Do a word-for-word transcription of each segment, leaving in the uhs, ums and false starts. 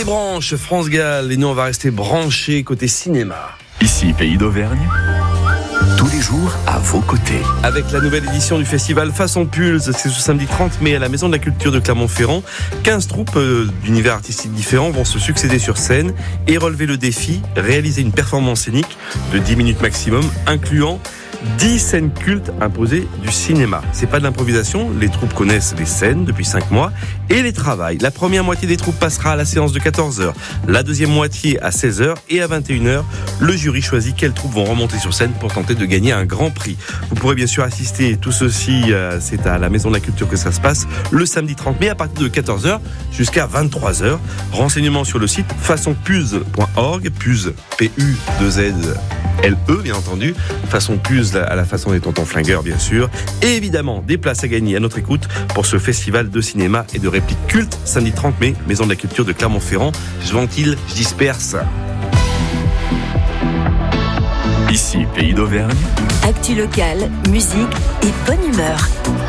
débranche France Gall et nous on va rester branchés côté cinéma. Ici Pays d'Auvergne, tous les jours à vos côtés. Avec la nouvelle édition du festival Façon Pulse, c'est ce samedi trente mai à la Maison de la Culture de Clermont-Ferrand. quinze troupes euh, d'univers artistiques différents vont se succéder sur scène et relever le défi, réaliser une performance scénique de dix minutes maximum, incluant dix scènes cultes imposées du cinéma. C'est pas de l'improvisation, les troupes connaissent les scènes depuis cinq mois et les travaillent. La première moitié des troupes passera à la séance de quatorze heures, la deuxième moitié à seize heures et à vingt et une heures. Le jury choisit quelles troupes vont remonter sur scène pour tenter de gagner un grand prix. Vous pourrez bien sûr assister, tout ceci, euh, c'est à la Maison de la Culture que ça se passe, le samedi trente mai à partir de quatorze heures jusqu'à vingt-trois heures. Renseignements sur le site façon pulse point org, Pulse, P U deux Z L E bien entendu, Façon Pulse à la façon des tontons flingueurs bien sûr, et évidemment des places à gagner à notre écoute pour ce festival de cinéma et de répliques cultes samedi trente mai, Maison de la Culture de Clermont-Ferrand. Je ventile, je disperse. Ici Pays d'Auvergne. Actu locale, musique et bonne humeur.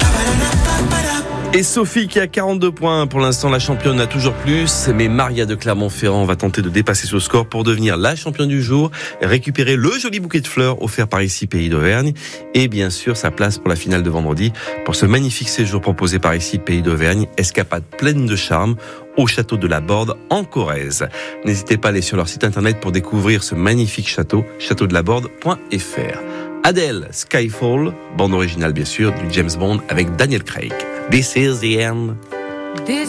Et Sophie qui a quarante-deux points, pour l'instant la championne a toujours plus, mais Maria de Clermont-Ferrand va tenter de dépasser ce score pour devenir la championne du jour, récupérer le joli bouquet de fleurs offert par ici Pays d'Auvergne et bien sûr sa place pour la finale de vendredi pour ce magnifique séjour proposé par ici Pays d'Auvergne, escapade pleine de charme au château de la Borde en Corrèze. N'hésitez pas à aller sur leur site internet pour découvrir ce magnifique château, château de la Borde point f r. Adele, Skyfall, bande originale bien sûr du James Bond avec Daniel Craig. This is the end.